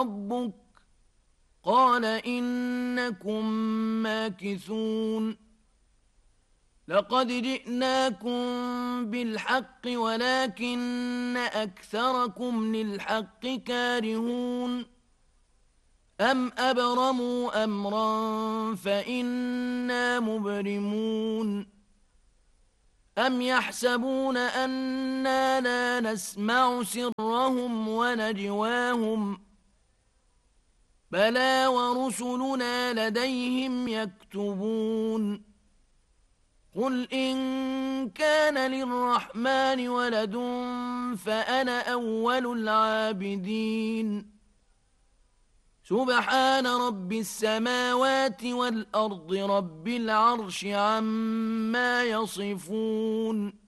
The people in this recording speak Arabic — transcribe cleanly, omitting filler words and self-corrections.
ربك؟ قال إنكم ماكثون لقد جئناكم بالحق ولكن أكثركم للحق كارهون أم أبرموا أمرا فإنا مبرمون أم يحسبون أنا لا نسمع سرهم ونجواهم بلى ورسلنا لديهم يكتبون قل إن كان للرحمن ولد فأنا أول العابدين سبحان رب السماوات والأرض رب العرش عما يصفون